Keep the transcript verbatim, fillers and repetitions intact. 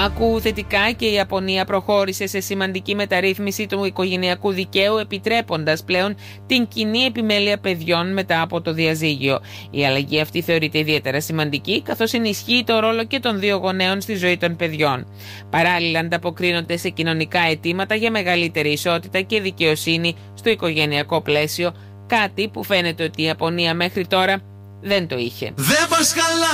Άκου θετικά και η Ιαπωνία προχώρησε σε σημαντική μεταρρύθμιση του οικογενειακού δικαίου, επιτρέποντας πλέον την κοινή επιμέλεια παιδιών μετά από το διαζύγιο. Η αλλαγή αυτή θεωρείται ιδιαίτερα σημαντική, καθώς ενισχύει το ρόλο και των δύο γονέων στη ζωή των παιδιών. Παράλληλα, ανταποκρίνονται σε κοινωνικά αιτήματα για μεγαλύτερη ισότητα και δικαιοσύνη στο οικογενειακό πλαίσιο, κάτι που φαίνεται ότι η Ιαπωνία μέχρι τώρα δεν το είχε. Δεν